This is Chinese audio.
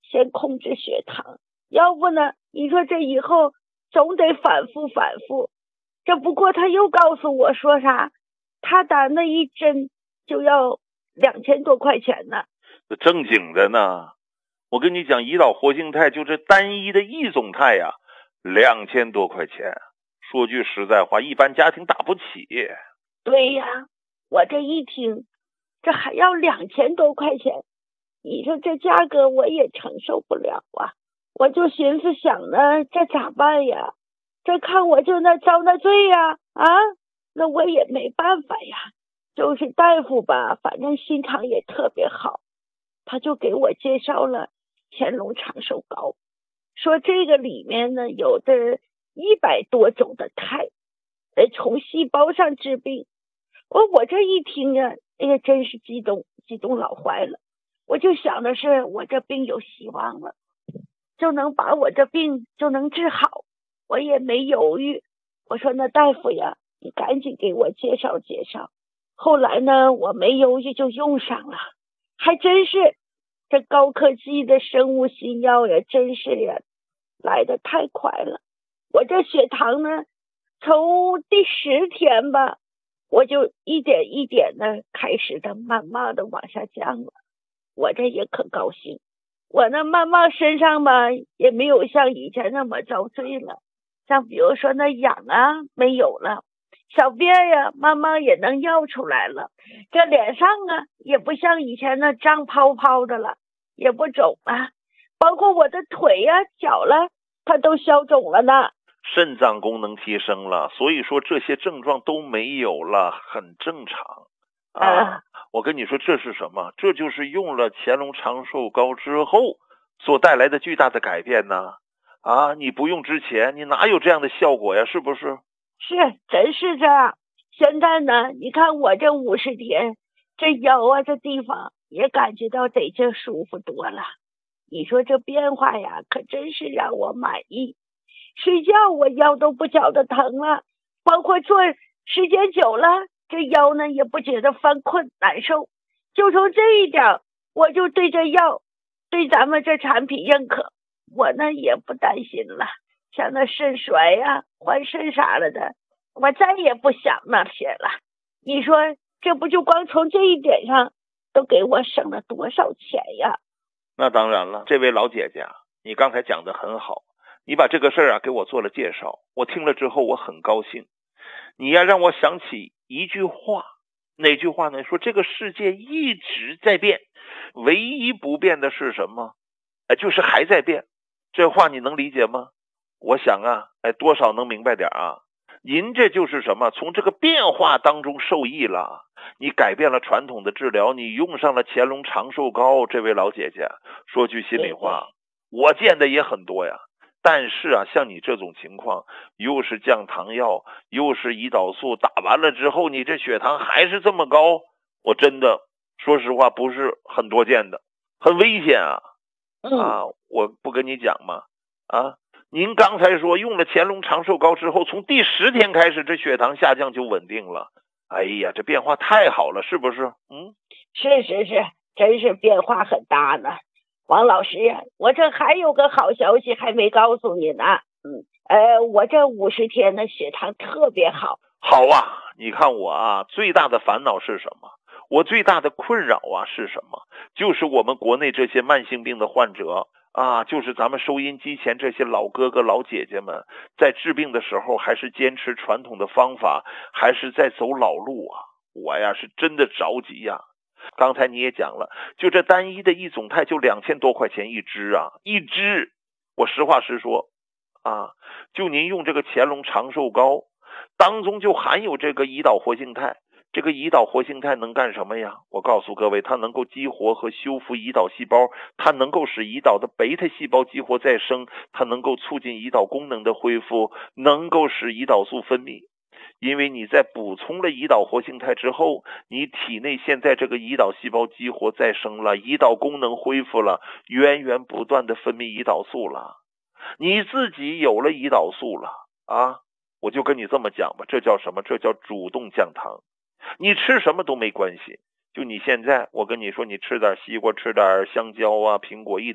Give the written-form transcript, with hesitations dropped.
先控制血糖，要不呢，你说这以后总得反复。这不过他又告诉我说啥，他打那一针就要2000多块钱呢。 正经的呢，我跟你讲，胰岛活性肽就这单一的异种肽呀，2000多块钱。说句实在话，一般家庭打不起。 对呀，我这一听，这还要2000多块钱，你说这价格我也承受不了啊！我就寻思想呢，这咋办呀？这看我就那遭那罪呀！那我也没办法呀。就是大夫吧，反正心肠也特别好，他就给我介绍了乾隆长寿膏，说这个里面呢有的100多种的肽，从细胞上治病。我这一听啊，哎呀，真是激动老坏了。我就想的是，我这病有希望了，就能把我这病就能治好。我也没犹豫，我说那大夫呀，你赶紧给我介绍介绍。后来呢，我没犹豫就用上了，还真是这高科技的生物新药呀，真是呀，来得太快了。我这血糖呢，从第10天吧，我就一点一点的开始的慢慢的往下降了。我这也可高兴，我那慢慢身上吧也没有像以前那么遭罪了，像比如说那痒啊没有了，小便呀慢慢也能尿出来了，这脸上啊也不像以前那胀泡泡的了，也不肿了，包括我的腿呀脚了它都消肿了呢。 肾脏功能提升了，所以说这些症状都没有了，很正常啊。我跟你说这是什么？这就是用了乾隆长寿膏之后所带来的巨大的改变呢。你不用之前你哪有这样的效果呀，是不是？ 是，真是这样。现在呢，你看我这50天，这腰啊这地方也感觉到得劲舒服多了。你说这变化呀，可真是让我满意。睡觉我腰都不觉得疼了，包括坐时间久了，这腰呢也不觉得犯困难受。就从这一点，我就对这药，对咱们这产品认可，我呢也不担心了。像那肾衰呀、换肾啥了的，我再也不想那些了。你说这不就光从这一点上都给我省了多少钱呀？ 那当然了，这位老姐姐，你刚才讲得很好，你把这个事儿给我做了介绍，我听了之后我很高兴。你呀让我想起一句话，哪句话呢？说这个世界一直在变，唯一不变的是什么？就是还在变。这话你能理解吗？我想多少能明白点啊。您这就是什么？从这个变化当中受益了，你改变了传统的治疗，你用上了乾隆长寿膏。这位老姐姐，说句心里话，我见的也很多呀。但是像你这种情况，又是降糖药，又是胰岛素，打完了之后，你这血糖还是这么高，我真的说实话不是很多见的，很危险啊。我不跟你讲吗？您刚才说用了乾隆长寿膏之后，从第10天开始，这血糖下降就稳定了。哎呀，这变化太好了，是不是？ 是，真是变化很大呢。王老师呀，我这还有个好消息还没告诉你呢。我这50天的血糖特别好。 好啊，你看我最大的烦恼是什么？我最大的困扰是什么？就是我们国内这些慢性病的患者就是咱们收音机前这些老哥哥老姐姐们，在治病的时候还是坚持传统的方法，还是在走老路我是真的着急刚才你也讲了，就这单一的异种肽就2000多块钱一支一支。我实话实说就您用这个乾隆长寿膏当中就含有这个胰岛活性肽。这个胰岛活性肽能干什么呀？我告诉各位，它能够激活和修复胰岛细胞，它能够使胰岛的贝塔细胞激活再生，它能够促进胰岛功能的恢复，能够使胰岛素分泌。因为你在补充了胰岛活性肽之后，你体内现在这个胰岛细胞激活再生了，胰岛功能恢复了，源源不断的分泌胰岛素了，你自己有了胰岛素了我就跟你这么讲吧，这叫什么？这叫主动降糖。你吃什么都没关系，就你现在我跟你说，你吃点西瓜，吃点香蕉苹果，